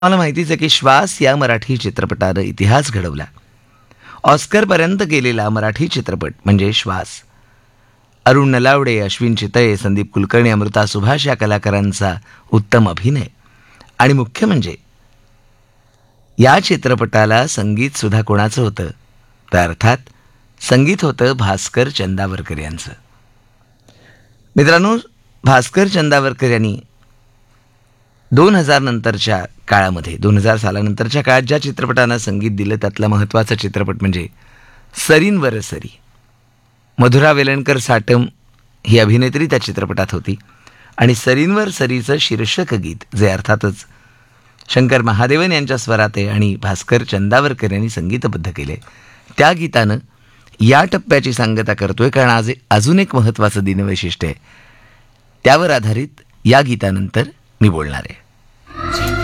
मला माहितीच आहे की श्वास या मराठी चित्रपटानं इतिहास घडवला. ऑस्करपर्यंत गेलेला मराठी चित्रपट म्हणजे श्वास. अरुण नलावडे, अश्विन चितळे, संदीप कुलकर्णी, अमृता सुभाष या कलाकारांचा उत्तम अभिनय आणि मुख्य म्हणजे या चित्रपटाला संगीत सुद्धा कोणाचं होतं, तर अर्थात संगीत होतं भास्कर चंदावरकर यांचं. मित्रांनो, भास्कर चंदावरकर यांनी 2000 नंतरच्या काळामध्ये 2000 सालानंतरच्या काळात ज्या चित्रपटांना संगीत दिलं त्यातला महत्त्वाचा चित्रपट म्हणजे सरींवर सरी. मधुरा वेलणकर साटम ही अभिनेत्री त्या चित्रपटात होती आणि सरींवर सरीचं शीर्षक गीत जे अर्थातच शंकर महादेवन यांच्या स्वरात आहे आणि भास्कर चंदावरकर यांनी संगीतबद्ध केले, त्या गीतानं या टप्प्याची सांगता करतोय, कारण आज अजून एक महत्त्वाचं दिनवैशिष्ट्य आहे. त्यावर आधारित या गीतानंतर मी बोलणार आहे.